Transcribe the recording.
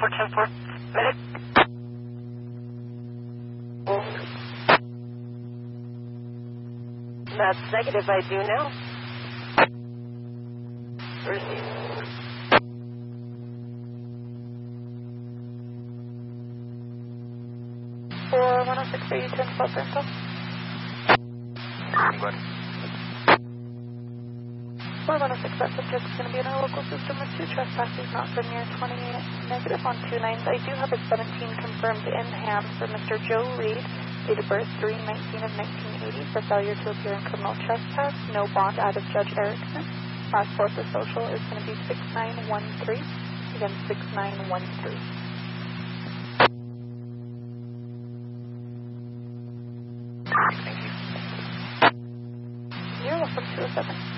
10-4, medic. That's negative, I do now. Receive. 4106, are you 10-12 Central? Good. 4106, that subject is going to be in our local system with 2 trespasses not from near 20 negative on 29s. I do have a 17 confirmed in hand for Mr. Joe Reed, date of birth 3/19 of 1980, for failure to appear in criminal trespass. No bond out of Judge Erickson. Last 4 for social is going to be 6913. Again, 6913. Thank you. You're welcome, 207.